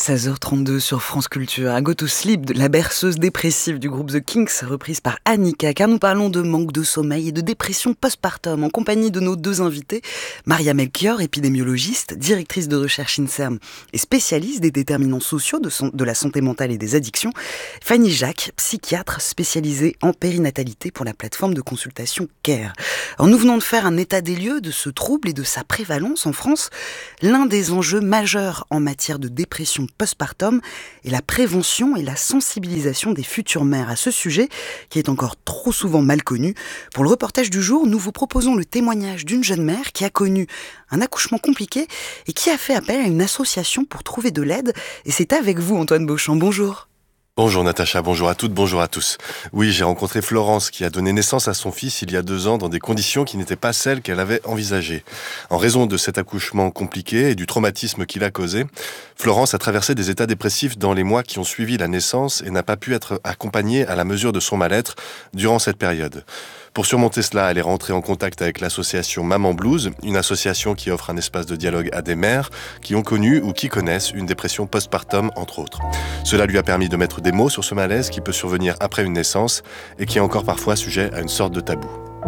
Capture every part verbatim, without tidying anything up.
seize heures trente-deux sur France Culture. I Go to Sleep, la berceuse dépressive du groupe The Kinks, reprise par Annika, car nous parlons de manque de sommeil et de dépression postpartum en compagnie de nos deux invités, Maria Melchior, épidémiologiste, directrice de recherche INSERM et spécialiste des déterminants sociaux de, son, de la santé mentale et des addictions, Fanny Jacques, psychiatre spécialisée en périnatalité pour la plateforme de consultation Care. Alors nous venons de faire un état des lieux de ce trouble et de sa prévalence en France. L'un des enjeux majeurs en matière de dépression postpartum est la prévention et la sensibilisation des futures mères à ce sujet qui est encore trop souvent mal connu. Pour le reportage du jour, nous vous proposons le témoignage d'une jeune mère qui a connu un accouchement compliqué et qui a fait appel à une association pour trouver de l'aide. Et c'est avec vous, Antoine Beauchamp. Bonjour. Bonjour Natacha, bonjour à toutes, bonjour à tous. Oui, j'ai rencontré Florence qui a donné naissance à son fils il y a deux ans dans des conditions qui n'étaient pas celles qu'elle avait envisagées. En raison de cet accouchement compliqué et du traumatisme qu'il a causé, Florence a traversé des états dépressifs dans les mois qui ont suivi la naissance et n'a pas pu être accompagnée à la mesure de son mal-être durant cette période. Pour surmonter cela, elle est rentrée en contact avec l'association Maman Blues, une association qui offre un espace de dialogue à des mères qui ont connu ou qui connaissent une dépression postpartum, entre autres. Cela lui a permis de mettre des mots sur ce malaise qui peut survenir après une naissance et qui est encore parfois sujet à une sorte de tabou.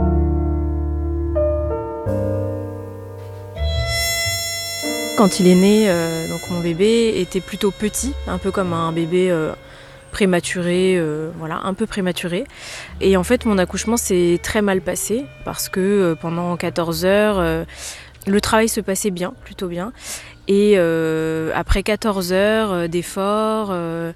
Quand il est né, euh, donc mon bébé était plutôt petit, un peu comme un bébé euh, prématuré, euh, voilà, un peu prématuré. Et en fait, mon accouchement s'est très mal passé parce que euh, pendant quatorze heures, euh, le travail se passait bien, plutôt bien. Et euh, après quatorze heures euh, d'efforts, euh,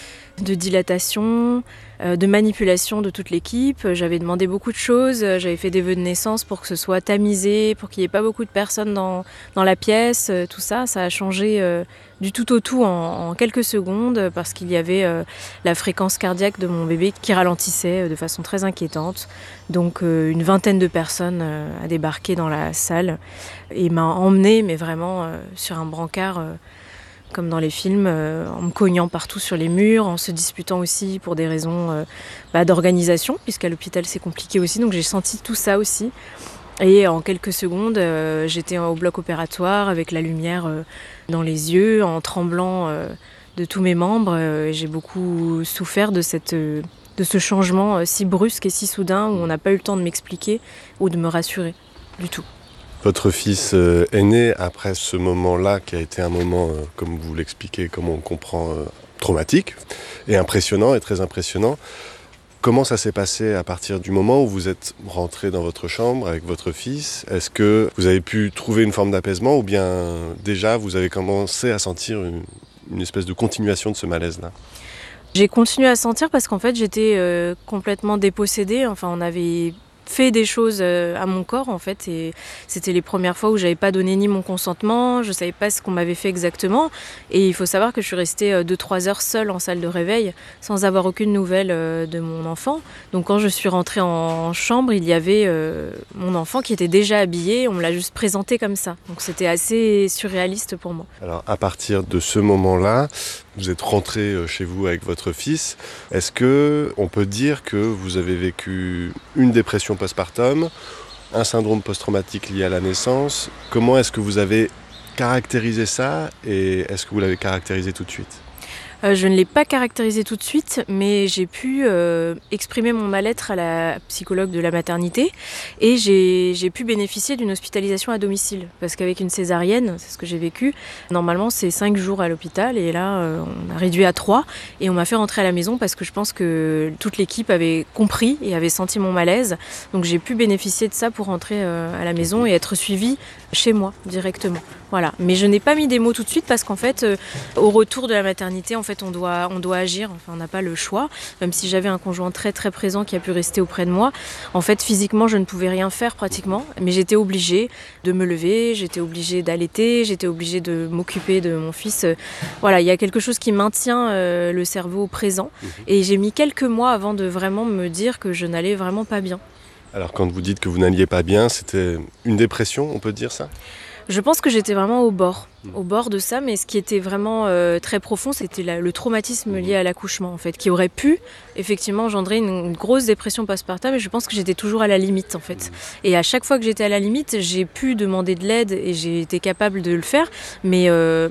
de dilatation, euh, de manipulation de toute l'équipe, j'avais demandé beaucoup de choses, j'avais fait des vœux de naissance pour que ce soit tamisé, pour qu'il n'y ait pas beaucoup de personnes dans, dans la pièce, euh, tout ça, ça a changé euh, du tout au tout en, en quelques secondes parce qu'il y avait euh, la fréquence cardiaque de mon bébé qui ralentissait euh, de façon très inquiétante. Donc euh, une vingtaine de personnes euh, a débarqué dans la salle et m'a emmenée, mais vraiment euh, sur un brancard, euh, comme dans les films, euh, en me cognant partout sur les murs, en se disputant aussi pour des raisons euh, bah, d'organisation, puisqu'à l'hôpital c'est compliqué aussi, donc j'ai senti tout ça aussi. Et en quelques secondes, euh, j'étais au bloc opératoire avec la lumière euh, dans les yeux, en tremblant euh, de tous mes membres. Euh, j'ai beaucoup souffert de, cette, euh, de ce changement euh, si brusque et si soudain où on n'a pas eu le temps de m'expliquer ou de me rassurer du tout. Votre fils euh, est né après ce moment-là qui a été un moment, euh, comme vous l'expliquez, comme on comprend, euh, traumatique et impressionnant et très impressionnant. Comment ça s'est passé à partir du moment où vous êtes rentré dans votre chambre avec votre fils ? Est-ce que vous avez pu trouver une forme d'apaisement ou bien déjà vous avez commencé à sentir une, une espèce de continuation de ce malaise-là ? J'ai continué à sentir parce qu'en fait j'étais euh, complètement dépossédée, enfin on avait fait des choses à mon corps en fait et c'était les premières fois où j'avais pas donné ni mon consentement, je savais pas ce qu'on m'avait fait exactement et il faut savoir que je suis restée deux trois heures seule en salle de réveil sans avoir aucune nouvelle de mon enfant. Donc quand je suis rentrée en chambre, il y avait euh, mon enfant qui était déjà habillé, on me l'a juste présenté comme ça. Donc c'était assez surréaliste pour moi. Alors à partir de ce moment-là, vous êtes rentré chez vous avec votre fils. Est-ce que on peut dire que vous avez vécu une dépression postpartum, un syndrome post-traumatique lié à la naissance ? Comment est-ce que vous avez caractérisé ça et est-ce que vous l'avez caractérisé tout de suite ? Euh, je ne l'ai pas caractérisé tout de suite, mais j'ai pu euh, exprimer mon mal-être à la psychologue de la maternité et j'ai, j'ai pu bénéficier d'une hospitalisation à domicile. Parce qu'avec une césarienne, c'est ce que j'ai vécu, normalement c'est cinq jours à l'hôpital et là euh, on a réduit à trois et on m'a fait rentrer à la maison parce que je pense que toute l'équipe avait compris et avait senti mon malaise. Donc j'ai pu bénéficier de ça pour rentrer euh, à la maison et être suivie chez moi directement. Voilà. Mais je n'ai pas mis des mots tout de suite parce qu'en fait, euh, au retour de la maternité, en fait, on doit, on doit agir. Enfin, on n'a pas le choix. Même si j'avais un conjoint très très présent qui a pu rester auprès de moi, en fait, physiquement, je ne pouvais rien faire pratiquement. Mais j'étais obligée de me lever, j'étais obligée d'allaiter, j'étais obligée de m'occuper de mon fils. Voilà, il y a quelque chose qui maintient euh, le cerveau présent. Et j'ai mis quelques mois avant de vraiment me dire que je n'allais vraiment pas bien. Alors quand vous dites que vous n'alliez pas bien, c'était une dépression, on peut dire ça ? Je pense que j'étais vraiment au bord, au bord de ça, mais ce qui était vraiment euh, très profond, c'était la, le traumatisme lié à l'accouchement, en fait, qui aurait pu effectivement engendrer une, une grosse dépression postpartum, et je pense que j'étais toujours à la limite, en fait. Et à chaque fois que j'étais à la limite, j'ai pu demander de l'aide et j'ai été capable de le faire, mais euh,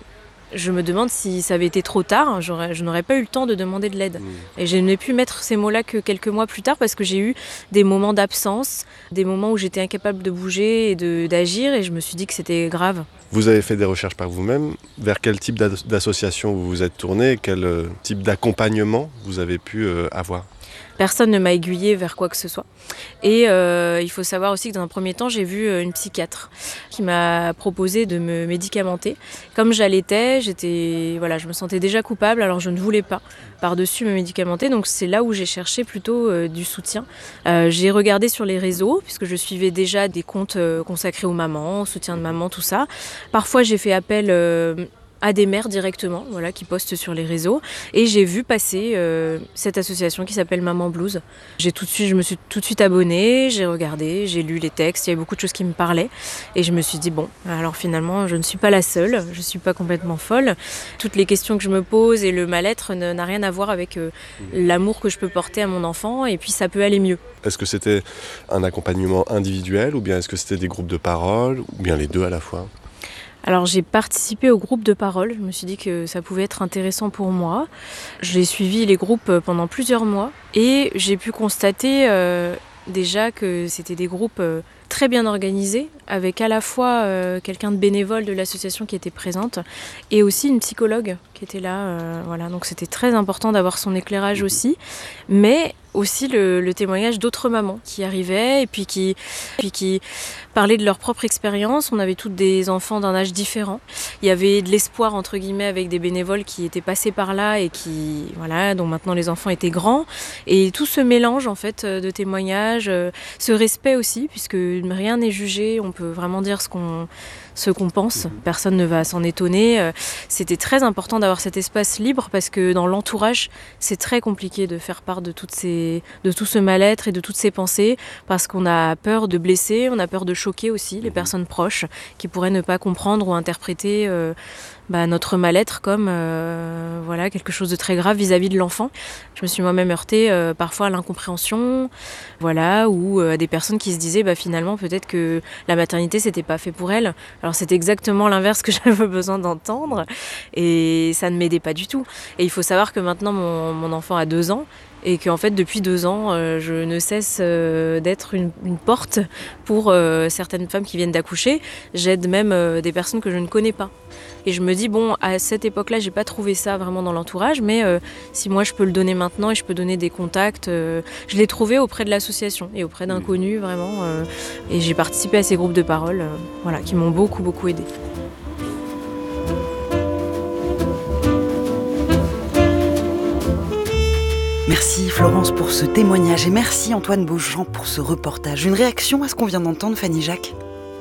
Je me demande si ça avait été trop tard, j'aurais, je n'aurais pas eu le temps de demander de l'aide. Mmh. Et je n'ai pu mettre ces mots-là que quelques mois plus tard parce que j'ai eu des moments d'absence, des moments où j'étais incapable de bouger et de, d'agir et je me suis dit que c'était grave. Vous avez fait des recherches par vous-même. Vers quel type d'association vous vous êtes tourné? Quel type d'accompagnement vous avez pu avoir? Personne ne m'a aiguillée vers quoi que ce soit. Et euh, il faut savoir aussi que dans un premier temps, j'ai vu une psychiatre qui m'a proposé de me médicamenter. Comme j'allaitais, j'étais, voilà, je me sentais déjà coupable, alors je ne voulais pas par-dessus me médicamenter. Donc c'est là où j'ai cherché plutôt euh, du soutien. Euh, j'ai regardé sur les réseaux, puisque je suivais déjà des comptes euh, consacrés aux mamans, au soutien de maman, tout ça. Parfois, j'ai fait appel... Euh, à des mères directement, voilà, qui postent sur les réseaux. Et j'ai vu passer euh, cette association qui s'appelle Maman Blues. J'ai tout de suite, je me suis tout de suite abonnée, j'ai regardé, j'ai lu les textes, il y avait beaucoup de choses qui me parlaient. Et je me suis dit, bon, alors finalement, je ne suis pas la seule, je ne suis pas complètement folle. Toutes les questions que je me pose et le mal-être n'a rien à voir avec euh, l'amour que je peux porter à mon enfant, et puis ça peut aller mieux. Est-ce que c'était un accompagnement individuel, ou bien est-ce que c'était des groupes de parole, ou bien les deux à la fois ? Alors j'ai participé au groupe de parole, je me suis dit que ça pouvait être intéressant pour moi. J'ai suivi les groupes pendant plusieurs mois et j'ai pu constater euh, déjà que c'était des groupes euh, très bien organisés, avec à la fois euh, quelqu'un de bénévole de l'association qui était présente et aussi une psychologue qui était là. Euh, voilà. Donc c'était très important d'avoir son éclairage aussi, mais aussi le, le témoignage d'autres mamans qui arrivaient et puis qui, puis qui parlaient de leur propre expérience. On avait toutes des enfants d'un âge différent. Il y avait de l'espoir entre guillemets avec des bénévoles qui étaient passés par là et qui, voilà, dont maintenant les enfants étaient grands. Et tout ce mélange en fait de témoignages, ce respect aussi, puisque rien n'est jugé, on peut vraiment dire ce qu'on ce qu'on pense, personne ne va s'en étonner. C'était très important d'avoir cet espace libre parce que dans l'entourage, c'est très compliqué de faire part de, toutes ces, de tout ce mal-être et de toutes ces pensées parce qu'on a peur de blesser, on a peur de choquer aussi les personnes proches qui pourraient ne pas comprendre ou interpréter euh, bah, notre mal-être comme euh, voilà, quelque chose de très grave vis-à-vis de l'enfant. Je me suis moi-même heurtée euh, parfois à l'incompréhension, voilà, ou euh, à des personnes qui se disaient bah, finalement peut-être que la maternité c'était pas fait pour elle. Alors c'est exactement l'inverse que j'avais besoin d'entendre et ça ne m'aidait pas du tout. Et il faut savoir que maintenant mon, mon enfant a deux ans et qu'en fait depuis deux ans euh, je ne cesse euh, d'être une, une porte pour euh, certaines femmes qui viennent d'accoucher. J'aide même euh, des personnes que je ne connais pas. Et je me dis, bon, à cette époque-là, j'ai pas trouvé ça vraiment dans l'entourage, mais euh, si moi je peux le donner maintenant et je peux donner des contacts, euh, je l'ai trouvé auprès de l'association et auprès d'inconnus vraiment. Euh, et j'ai participé à ces groupes de parole, euh, voilà, qui m'ont beaucoup, beaucoup aidée. Merci Florence pour ce témoignage et merci Antoine Beaujean pour ce reportage. Une réaction à ce qu'on vient d'entendre, Fanny Jacques ?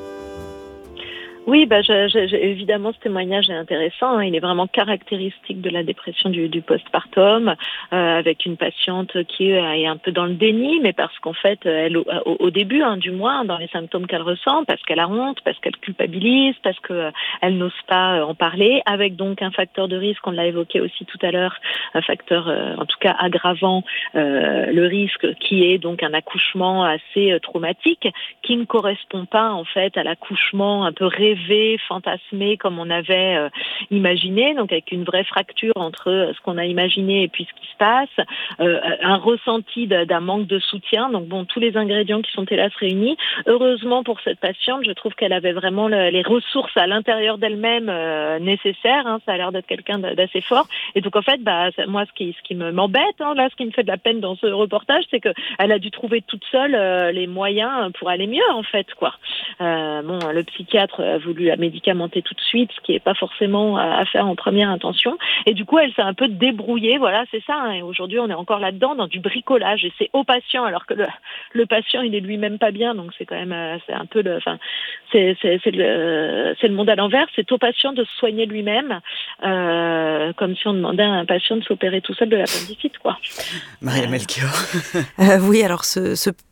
Oui, bah, je, je, évidemment, ce témoignage est intéressant. Hein. Il est vraiment caractéristique de la dépression du, du postpartum, euh, avec une patiente qui est un peu dans le déni, mais parce qu'en fait, elle, au, au début, hein, du moins, dans les symptômes qu'elle ressent, parce qu'elle a honte, parce qu'elle culpabilise, parce qu'elle euh, n'ose pas en parler, avec donc un facteur de risque, on l'a évoqué aussi tout à l'heure, un facteur, euh, en tout cas, aggravant euh, le risque, qui est donc un accouchement assez euh, traumatique, qui ne correspond pas, en fait, à l'accouchement un peu rêvé, fantasmé comme on avait euh, imaginé, donc avec une vraie fracture entre ce qu'on a imaginé et puis ce qui se passe, euh, un ressenti d'un manque de soutien, donc bon, tous les ingrédients qui sont hélas réunis. Heureusement pour cette patiente, je trouve qu'elle avait vraiment le, les ressources à l'intérieur d'elle-même euh, nécessaires, hein, ça a l'air d'être quelqu'un d'assez fort, et donc en fait, bah, moi ce qui, ce qui m'embête, hein, là, ce qui me fait de la peine dans ce reportage, c'est qu'elle a dû trouver toute seule euh, les moyens pour aller mieux, en fait, quoi. Euh, bon, le psychiatre a voulu la médicamenter tout de suite, ce qui n'est pas forcément à faire en première intention. Et du coup, elle s'est un peu débrouillée. Voilà, c'est ça. Hein. Et aujourd'hui, on est encore là-dedans, dans du bricolage. Et c'est au patient, alors que le, le patient, il est lui-même pas bien. Donc, c'est quand même, c'est un peu le, enfin, c'est, c'est, c'est le, c'est le monde à l'envers. C'est au patient de se soigner lui-même, euh, comme si on demandait à un patient de s'opérer tout seul de l'appendicite, quoi. Maria Melchior. euh, oui, alors ce, ce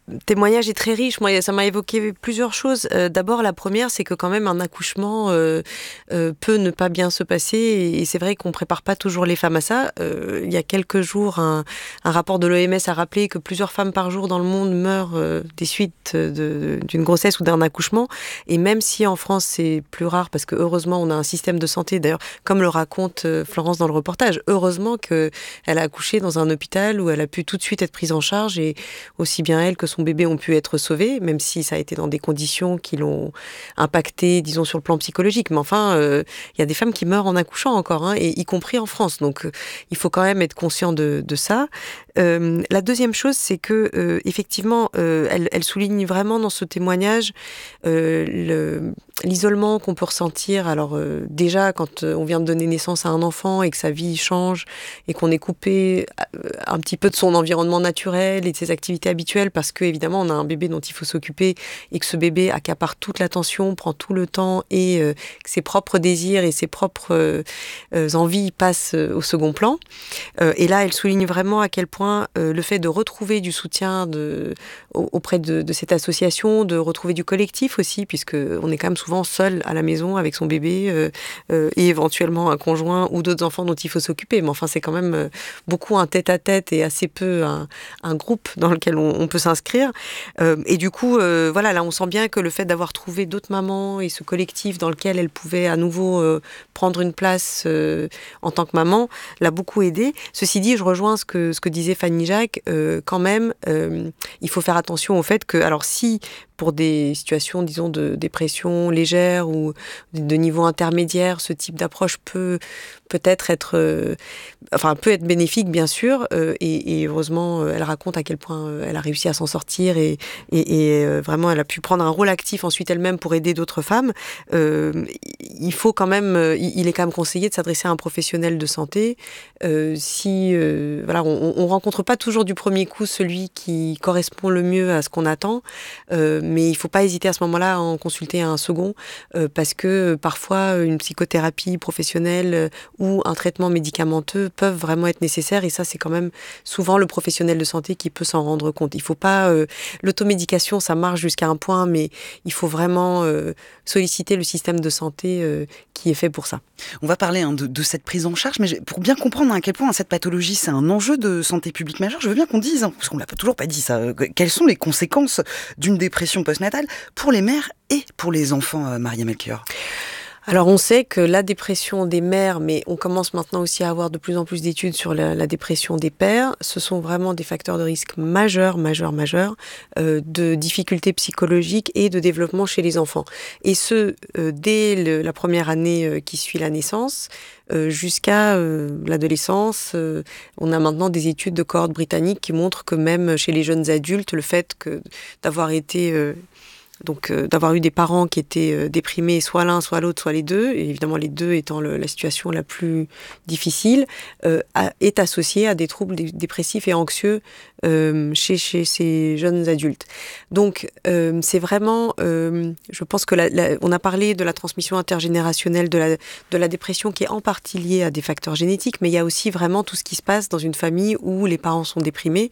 témoignage est très riche. Moi, ça m'a évoqué plusieurs choses. Euh, d'abord, la première, c'est que quand même un accouchement euh, euh, peut ne pas bien se passer. Et, et c'est vrai qu'on prépare pas toujours les femmes à ça. Euh, il y a quelques jours, un, un rapport de l'O M S a rappelé que plusieurs femmes par jour dans le monde meurent euh, des suites de, de, d'une grossesse ou d'un accouchement. Et même si en France, c'est plus rare, parce que heureusement, on a un système de santé, d'ailleurs, comme le raconte euh, Florence dans le reportage, heureusement qu'elle a accouché dans un hôpital où elle a pu tout de suite être prise en charge, et aussi bien elle que son bébé ont pu être sauvés, même si ça a été dans des conditions qui l'ont impacté, disons, sur le plan psychologique. Mais enfin, il euh, y a des femmes qui meurent en accouchant encore, hein, et y compris en France. Donc, euh, il faut quand même être conscient de, de ça. Euh, la deuxième chose, c'est que euh, effectivement, euh, elle, elle souligne vraiment dans ce témoignage euh, le, l'isolement qu'on peut ressentir. Alors euh, déjà, quand on vient de donner naissance à un enfant et que sa vie change et qu'on est coupé un petit peu de son environnement naturel et de ses activités habituelles, parce que évidemment, on a un bébé dont il faut s'occuper et que ce bébé accapare toute l'attention, prend tout le temps, et euh, que ses propres désirs et ses propres euh, envies passent au second plan. Euh, et là, elle souligne vraiment à quel point Euh, le fait de retrouver du soutien de, auprès de, de cette association, de retrouver du collectif aussi, puisqu'on est quand même souvent seul à la maison avec son bébé euh, euh, et éventuellement un conjoint ou d'autres enfants dont il faut s'occuper. Mais enfin, c'est quand même euh, beaucoup un tête-à-tête et assez peu un, un groupe dans lequel on, on peut s'inscrire. Euh, et du coup, euh, voilà, là, on sent bien que le fait d'avoir trouvé d'autres mamans et ce collectif dans lequel elle pouvait à nouveau euh, prendre une place euh, en tant que maman l'a beaucoup aidée. Ceci dit, je rejoins ce que, ce que disait Fanny Jacques, euh, quand même, euh, il faut faire attention au fait que, alors si pour des situations, disons, de dépression légère ou de niveau intermédiaire, ce type d'approche peut peut-être être, euh, enfin, peut être bénéfique, bien sûr, euh, et, et heureusement, euh, elle raconte à quel point euh, elle a réussi à s'en sortir, et, et, et euh, vraiment, elle a pu prendre un rôle actif ensuite elle-même pour aider d'autres femmes. Euh, il faut quand même, euh, il est quand même conseillé de s'adresser à un professionnel de santé. Euh, si, euh, voilà, on, on rencontre pas toujours du premier coup celui qui correspond le mieux à ce qu'on attend. Euh, mais il ne faut pas hésiter à ce moment-là à en consulter un second, euh, parce que euh, parfois une psychothérapie professionnelle euh, ou un traitement médicamenteux peuvent vraiment être nécessaires, et ça c'est quand même souvent le professionnel de santé qui peut s'en rendre compte. Il faut pas, euh, l'automédication ça marche jusqu'à un point, mais il faut vraiment euh, solliciter le système de santé euh, qui est fait pour ça. On va parler hein, de, de cette prise en charge, mais pour bien comprendre à quel point cette pathologie c'est un enjeu de santé publique majeur, je veux bien qu'on dise, hein, parce qu'on ne l'a toujours pas dit ça, euh, quelles sont les conséquences d'une dépression postnatale pour les mères et pour les enfants, euh, Maria Melchior? Alors on sait que la dépression des mères, mais on commence maintenant aussi à avoir de plus en plus d'études sur la, la dépression des pères, ce sont vraiment des facteurs de risque majeurs, majeurs, majeurs, euh, de difficultés psychologiques et de développement chez les enfants. Et ce, euh, dès le, la première année euh, qui suit la naissance, euh, jusqu'à euh, l'adolescence. Euh, on a maintenant des études de cohorte britanniques qui montrent que même chez les jeunes adultes, le fait que d'avoir été... Euh, Donc euh, d'avoir eu des parents qui étaient euh, déprimés, soit l'un, soit l'autre, soit les deux, et évidemment les deux étant le, la situation la plus difficile, euh, a, est associé à des troubles dé- dépressifs et anxieux euh, chez, chez ces jeunes adultes. Donc euh, c'est vraiment, euh, je pense que la, la, on a parlé de la transmission intergénérationnelle de la, de la dépression qui est en partie liée à des facteurs génétiques, mais il y a aussi vraiment tout ce qui se passe dans une famille où les parents sont déprimés.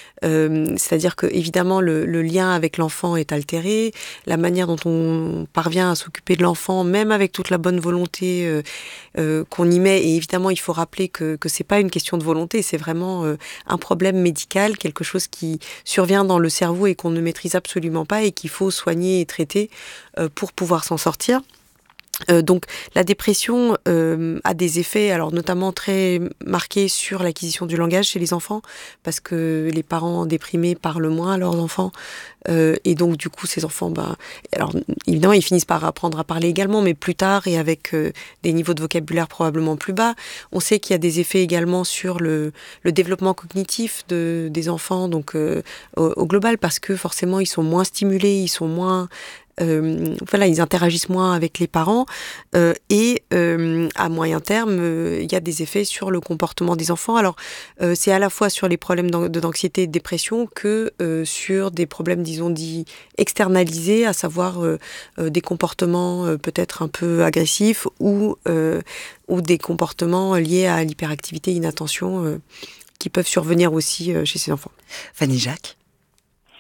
Euh, c'est-à-dire que évidemment le, le lien avec l'enfant est altéré, la manière dont on parvient à s'occuper de l'enfant, même avec toute la bonne volonté euh, euh, qu'on y met, et évidemment il faut rappeler que que c'est pas une question de volonté, c'est vraiment euh, un problème médical, quelque chose qui survient dans le cerveau et qu'on ne maîtrise absolument pas et qu'il faut soigner et traiter euh, pour pouvoir s'en sortir. Euh, donc la dépression euh, a des effets, alors notamment très marqués sur l'acquisition du langage chez les enfants, parce que les parents déprimés parlent moins à leurs enfants, euh, et donc du coup ces enfants, ben, alors évidemment ils finissent par apprendre à parler également, mais plus tard et avec euh, des niveaux de vocabulaire probablement plus bas. On sait qu'il y a des effets également sur le, le développement cognitif de, des enfants, donc euh, au, au global, parce que forcément ils sont moins stimulés, ils sont moins Euh, voilà, ils interagissent moins avec les parents, euh, et euh, à moyen terme, euh, il y a des effets sur le comportement des enfants. Alors, euh, c'est à la fois sur les problèmes d'anxiété et de dépression que euh, sur des problèmes, disons, dits externalisés, à savoir euh, euh, des comportements euh, peut-être un peu agressifs ou, euh, ou des comportements liés à l'hyperactivité, inattention, euh, qui peuvent survenir aussi euh, chez ces enfants. Fanny Jacques?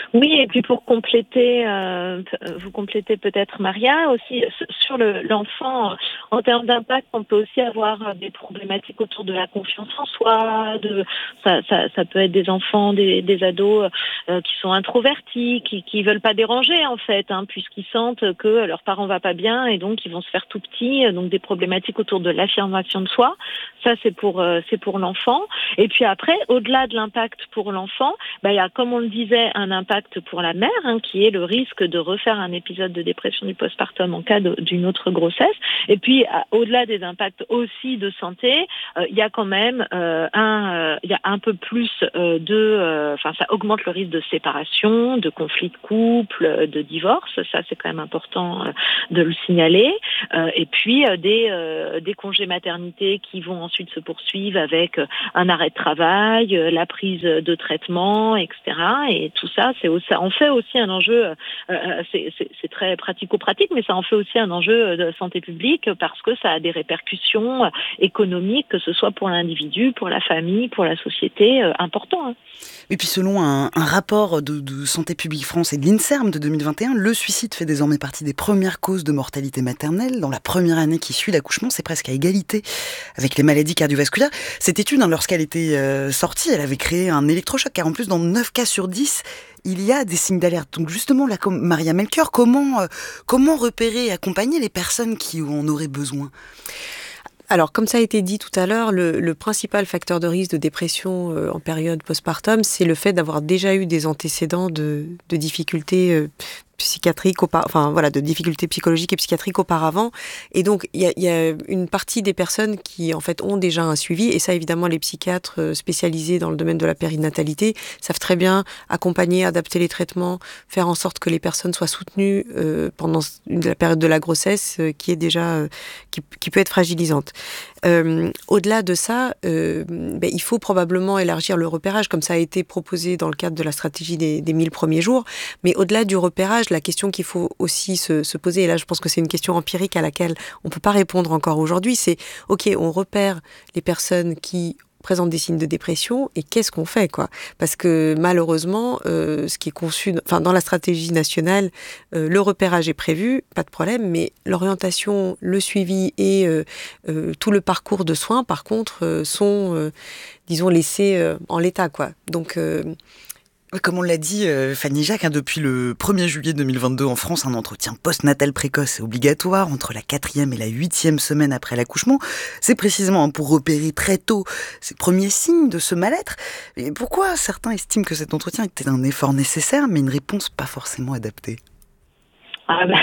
Oui, et puis pour compléter, euh, vous complétez peut-être Maria aussi sur le, l'enfant, en termes d'impact, on peut aussi avoir des problématiques autour de la confiance en soi. De, ça, ça, ça peut être des enfants, des, des ados euh, qui sont introvertis, qui qui veulent pas déranger en fait, hein, puisqu'ils sentent que leur parent va pas bien et donc ils vont se faire tout petits. Donc des problématiques autour de l'affirmation de soi. Ça c'est pour euh, c'est pour l'enfant. Et puis après, au-delà de l'impact pour l'enfant, bah, il y a, comme on le disait, un impact pour la mère, hein, qui est le risque de refaire un épisode de dépression du postpartum en cas de, d'une autre grossesse. Et puis, à, au-delà des impacts aussi de santé, euh, il y a quand même euh, un, euh, il y a un peu plus euh, de, enfin, euh, ça augmente le risque de séparation, de conflit de couple, de divorce. Ça, c'est quand même important euh, de le signaler. Euh, et puis, euh, des, euh, des congés maternité qui vont ensuite se poursuivre avec un arrêt de travail, euh, la prise de traitement, et cetera. Et tout ça, c'est ça en fait aussi un enjeu. Euh, c'est, c'est, c'est très pratico-pratique, mais ça en fait aussi un enjeu de santé publique parce que ça a des répercussions économiques, que ce soit pour l'individu, pour la famille, pour la société, euh, important. Hein. Et puis selon un, un rapport de, de Santé publique France et de l'INSERM de deux mille vingt et un, le suicide fait désormais partie des premières causes de mortalité maternelle. Dans la première année qui suit l'accouchement, c'est presque à égalité avec les maladies cardiovasculaires. Cette étude, hein, lorsqu'elle était euh, sortie, elle avait créé un électrochoc, car en plus, dans neuf cas sur dix, il y a des signes d'alerte. Donc justement, là, comme Maria Melchior, comment, euh, comment repérer et accompagner les personnes qui en auraient besoin ? Alors, comme ça a été dit tout à l'heure, le, le principal facteur de risque de dépression euh, en période postpartum, c'est le fait d'avoir déjà eu des antécédents de, de difficultés euh, psychiatriques, enfin voilà, de difficultés psychologiques et psychiatriques auparavant. Et donc, il y a, y a une partie des personnes qui, en fait, ont déjà un suivi. Et ça, évidemment, les psychiatres spécialisés dans le domaine de la périnatalité savent très bien accompagner, adapter les traitements, faire en sorte que les personnes soient soutenues euh, pendant la période de la grossesse, euh, qui est déjà, euh, qui, qui peut être fragilisante. Euh, au-delà de ça, euh, ben, il faut probablement élargir le repérage, comme ça a été proposé dans le cadre de la stratégie des, des mille premiers jours. Mais au-delà du repérage, la question qu'il faut aussi se, se poser, et là je pense que c'est une question empirique à laquelle on ne peut pas répondre encore aujourd'hui, c'est ok, on repère les personnes qui présentent des signes de dépression et qu'est-ce qu'on fait quoi ? Parce que malheureusement, euh, ce qui est conçu, enfin dans la stratégie nationale, euh, le repérage est prévu, pas de problème, mais l'orientation, le suivi et euh, euh, tout le parcours de soins, par contre, euh, sont, euh, disons, laissés euh, en l'état quoi. Donc euh, Comme on l'a dit, euh, Fanny Jacques, hein, depuis le premier juillet deux mille vingt-deux en France, un entretien post-natal précoce est obligatoire entre la quatrième et la huitième semaine après l'accouchement. C'est précisément hein, pour repérer très tôt ces premiers signes de ce mal-être. Et pourquoi certains estiment que cet entretien était un effort nécessaire, mais une réponse pas forcément adaptée ? Ah ben,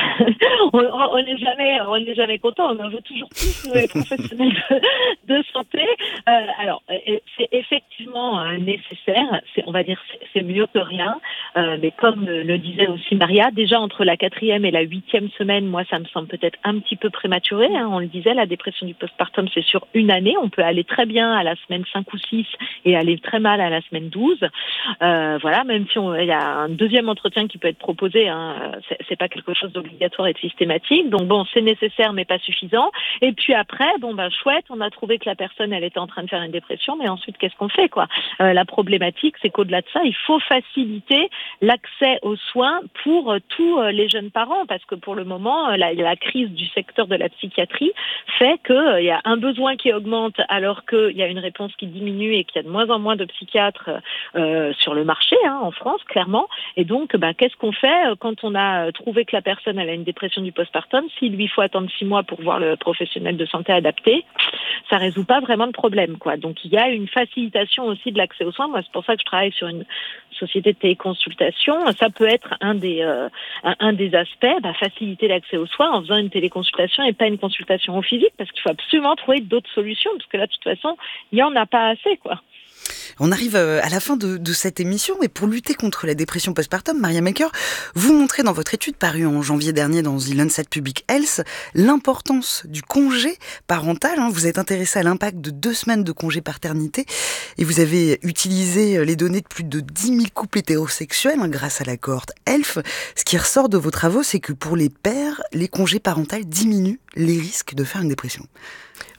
on n'est jamais, on n'est jamais content. On en veut toujours plus, nous, les professionnels de, de santé. Euh, alors, c'est effectivement nécessaire. C'est, on va dire, c'est, c'est mieux que rien. Euh, mais comme le disait aussi Maria, déjà entre la quatrième et la huitième semaine, moi, ça me semble peut-être un petit peu prématuré. Hein. On le disait, la dépression du postpartum, c'est sur une année. On peut aller très bien à la semaine cinq ou six et aller très mal à la semaine douze. Euh, voilà, même si on, il y a un deuxième entretien qui peut être proposé. Hein, c'est, c'est pas quelque chose d'obligatoire et de systématique. Donc bon, c'est nécessaire mais pas suffisant. Et puis après, bon bah chouette, on a trouvé que la personne elle était en train de faire une dépression, mais ensuite qu'est-ce qu'on fait quoi ? euh, La problématique, c'est qu'au-delà de ça, il faut faciliter l'accès aux soins pour euh, tous euh, les jeunes parents, parce que pour le moment, euh, la, la crise du secteur de la psychiatrie fait qu'il euh, y a un besoin qui augmente alors qu'il y a une réponse qui diminue et qu'il y a de moins en moins de psychiatres euh, sur le marché hein, en France, clairement. Et donc, bah, qu'est-ce qu'on fait euh, quand on a trouvé que la personne elle a une dépression du postpartum, s'il lui faut attendre six mois pour voir le professionnel de santé adapté, ça résout pas vraiment de problème, quoi. Donc il y a une facilitation aussi de l'accès aux soins. Moi, c'est pour ça que je travaille sur une société de téléconsultation. Ça peut être un des euh, un, un des aspects, bah, faciliter l'accès aux soins en faisant une téléconsultation et pas une consultation au physique, parce qu'il faut absolument trouver d'autres solutions, parce que là, de toute façon, il y en a pas assez, quoi. On arrive à la fin de, de cette émission, et pour lutter contre la dépression postpartum, Maria Melchior, vous montrez dans votre étude parue en janvier dernier dans The Lancet Public Health l'importance du congé parental. Vous êtes intéressé à l'impact de deux semaines de congé paternité et vous avez utilisé les données de plus de dix mille couples hétérosexuels hein, grâce à la cohorte E L F. Ce qui ressort de vos travaux, c'est que pour les pères, les congés parentaux diminuent les risques de faire une dépression.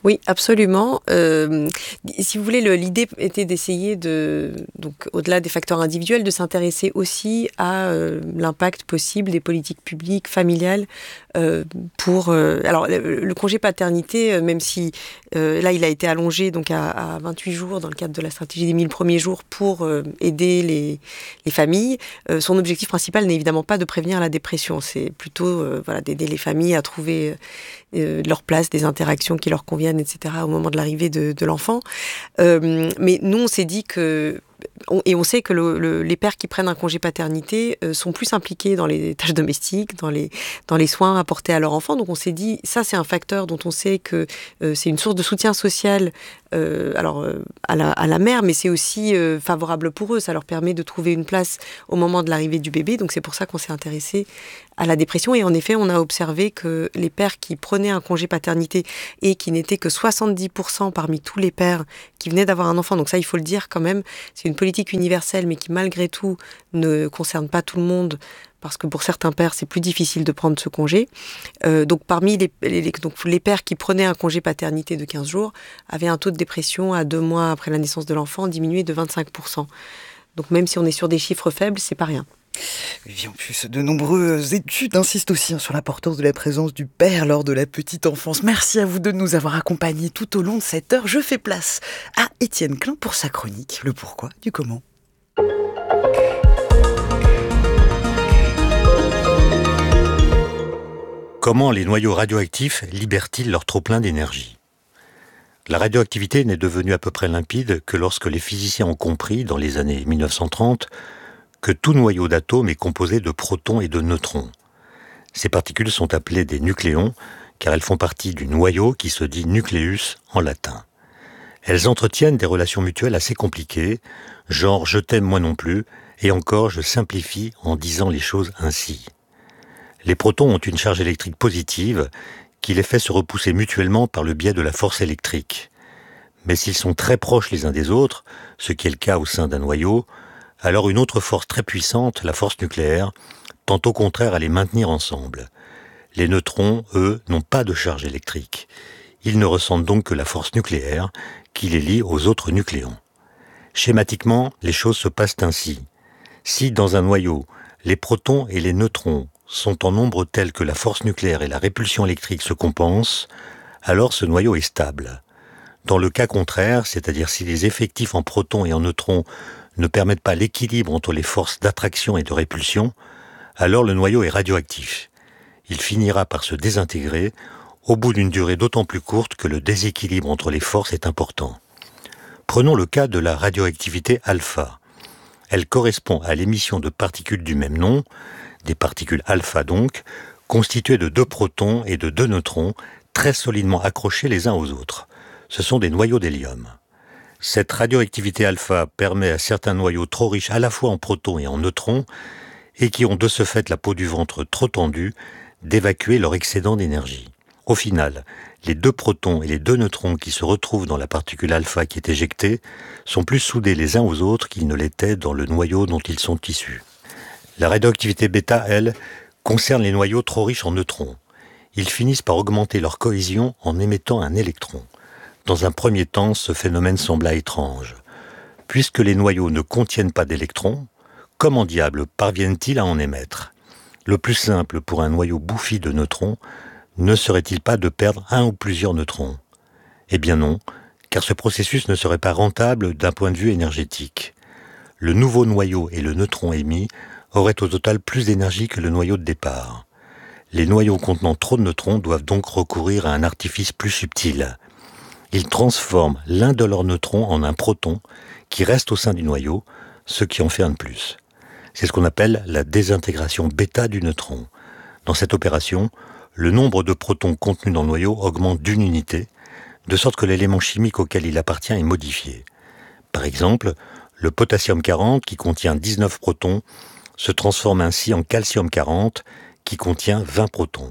Oui, absolument. Euh, si vous voulez, le, l'idée était d'essayer de, donc au-delà des facteurs individuels, de s'intéresser aussi à euh, l'impact possible des politiques publiques familiales euh, pour. Euh, alors, le, le congé paternité, euh, même si euh, là, il a été allongé donc à, à vingt-huit jours dans le cadre de la stratégie des mille premiers jours pour euh, aider les, les familles. Euh, son objectif principal n'est évidemment pas de prévenir la dépression, c'est plutôt euh, voilà, d'aider les familles à trouver euh, leur place, des interactions qui leur conviennent, et cetera, au moment de l'arrivée de, de l'enfant. Euh, mais nous, on s'est dit que... On, et on sait que le, le, les pères qui prennent un congé paternité euh, sont plus impliqués dans les tâches domestiques, dans les, dans les soins apportés à leur enfant. Donc on s'est dit, ça c'est un facteur dont on sait que euh, c'est une source de soutien social euh, alors, euh, à, la, à la mère, mais c'est aussi euh, favorable pour eux. Ça leur permet de trouver une place au moment de l'arrivée du bébé. Donc c'est pour ça qu'on s'est intéressé à la dépression. Et en effet, on a observé que les pères qui prenaient un congé paternité et qui n'étaient que soixante-dix pour cent parmi tous les pères qui venaient d'avoir un enfant, donc ça il faut le dire quand même, c'est une politique universelle mais qui malgré tout ne concerne pas tout le monde parce que pour certains pères c'est plus difficile de prendre ce congé. Euh, donc parmi les, les, donc les pères qui prenaient un congé paternité de quinze jours avaient un taux de dépression à deux mois après la naissance de l'enfant diminué de vingt-cinq pour cent. Donc même si on est sur des chiffres faibles, c'est pas rien. Et en plus, de nombreuses études insistent aussi sur l'importance de la présence du père lors de la petite enfance. Merci à vous deux de nous avoir accompagnés tout au long de cette heure. Je fais place à Étienne Klein pour sa chronique, le pourquoi du comment. Comment les noyaux radioactifs libèrent-ils leur trop-plein d'énergie ? La radioactivité n'est devenue à peu près limpide que lorsque les physiciens ont compris, dans les années mille neuf cent trente, que tout noyau d'atomes est composé de protons et de neutrons. Ces particules sont appelées des nucléons, car elles font partie du noyau qui se dit nucleus en latin. Elles entretiennent des relations mutuelles assez compliquées, genre « je t'aime moi non plus » et encore « je simplifie en disant les choses ainsi ». Les protons ont une charge électrique positive qui les fait se repousser mutuellement par le biais de la force électrique. Mais s'ils sont très proches les uns des autres, ce qui est le cas au sein d'un noyau, alors une autre force très puissante, la force nucléaire, tend au contraire à les maintenir ensemble. Les neutrons, eux, n'ont pas de charge électrique. Ils ne ressentent donc que la force nucléaire qui les lie aux autres nucléons. Schématiquement, les choses se passent ainsi. Si dans un noyau, les protons et les neutrons sont en nombre tel que la force nucléaire et la répulsion électrique se compensent, alors ce noyau est stable. Dans le cas contraire, c'est-à-dire si les effectifs en protons et en neutrons ne permettent pas l'équilibre entre les forces d'attraction et de répulsion, alors le noyau est radioactif. Il finira par se désintégrer au bout d'une durée d'autant plus courte que le déséquilibre entre les forces est important. Prenons le cas de la radioactivité alpha. Elle correspond à l'émission de particules du même nom, des particules alpha donc, constituées de deux protons et de deux neutrons, très solidement accrochés les uns aux autres. Ce sont des noyaux d'hélium. Cette radioactivité alpha permet à certains noyaux trop riches à la fois en protons et en neutrons, et qui ont de ce fait la peau du ventre trop tendue, d'évacuer leur excédent d'énergie. Au final, les deux protons et les deux neutrons qui se retrouvent dans la particule alpha qui est éjectée sont plus soudés les uns aux autres qu'ils ne l'étaient dans le noyau dont ils sont issus. La radioactivité bêta, elle, concerne les noyaux trop riches en neutrons. Ils finissent par augmenter leur cohésion en émettant un électron. Dans un premier temps, ce phénomène sembla étrange. Puisque les noyaux ne contiennent pas d'électrons, comment diable parviennent-ils à en émettre ? Le plus simple pour un noyau bouffi de neutrons ne serait-il pas de perdre un ou plusieurs neutrons ? Eh bien non, car ce processus ne serait pas rentable d'un point de vue énergétique. Le nouveau noyau et le neutron émis auraient au total plus d'énergie que le noyau de départ. Les noyaux contenant trop de neutrons doivent donc recourir à un artifice plus subtil. Ils transforment l'un de leurs neutrons en un proton qui reste au sein du noyau, ce qui en fait un de plus. C'est ce qu'on appelle la désintégration bêta du neutron. Dans cette opération, le nombre de protons contenus dans le noyau augmente d'une unité, de sorte que l'élément chimique auquel il appartient est modifié. Par exemple, le potassium quarante, qui contient dix-neuf protons, se transforme ainsi en calcium quarante, qui contient vingt protons.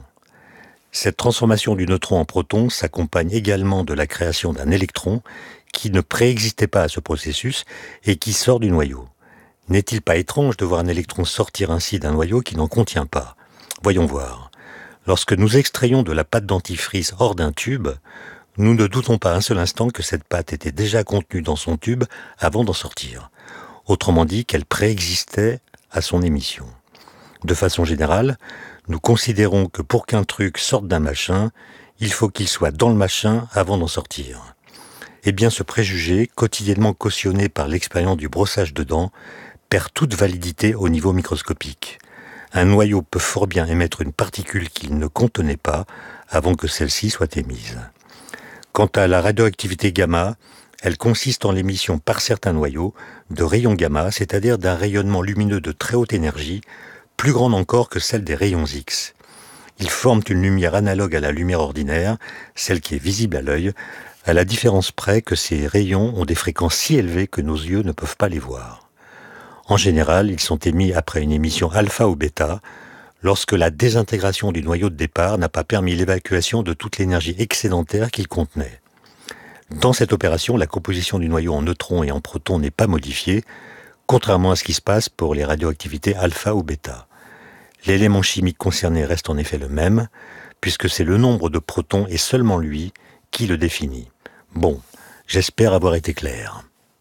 Cette transformation du neutron en proton s'accompagne également de la création d'un électron qui ne préexistait pas à ce processus et qui sort du noyau. N'est-il pas étrange de voir un électron sortir ainsi d'un noyau qui n'en contient pas ? Voyons voir. Lorsque nous extrayons de la pâte dentifrice hors d'un tube, Nous ne doutons pas un seul instant que cette pâte était déjà contenue dans son tube avant d'en sortir. Autrement dit, qu'elle préexistait à son émission. De façon générale, nous considérons que pour qu'un truc sorte d'un machin, il faut qu'il soit dans le machin avant d'en sortir. Eh bien, ce préjugé, quotidiennement cautionné par l'expérience du brossage de dents, perd toute validité au niveau microscopique. Un noyau peut fort bien émettre une particule qu'il ne contenait pas avant que celle-ci soit émise. Quant à la radioactivité gamma, elle consiste en l'émission par certains noyaux de rayons gamma, c'est-à-dire d'un rayonnement lumineux de très haute énergie, plus grande encore que celle des rayons X. Ils forment une lumière analogue à la lumière ordinaire, celle qui est visible à l'œil, à la différence près que ces rayons ont des fréquences si élevées que nos yeux ne peuvent pas les voir. En général, ils sont émis après une émission alpha ou bêta, lorsque la désintégration du noyau de départ n'a pas permis l'évacuation de toute l'énergie excédentaire qu'il contenait. Dans cette opération, la composition du noyau en neutrons et en protons n'est pas modifiée, contrairement à ce qui se passe pour les radioactivités alpha ou bêta. L'élément chimique concerné reste en effet le même, puisque c'est le nombre de protons et seulement lui qui le définit. Bon, j'espère avoir été clair.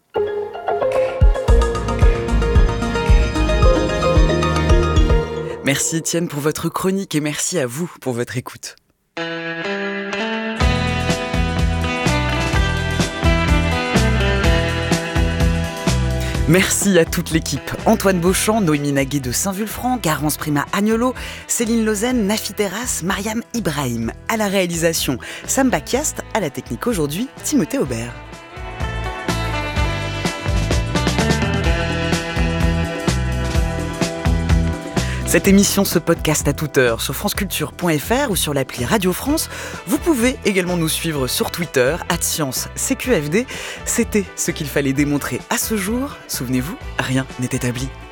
Merci Étienne pour votre chronique et merci à vous pour votre écoute. Merci à toute l'équipe. Antoine Beauchamp, Noémie Naguet de Saint-Vulfranc, Garance Prima Agnolo, Céline Lausanne, Nafi Terras, Mariam Ibrahim. À la réalisation, Sam Bakiast. À la technique aujourd'hui, Timothée Aubert. Cette émission se podcast à toute heure sur franceculture point f r ou sur l'appli Radio France. Vous pouvez également nous suivre sur Twitter, arobase science C Q F D. C'était ce qu'il fallait démontrer à ce jour. Souvenez-vous, rien n'est établi.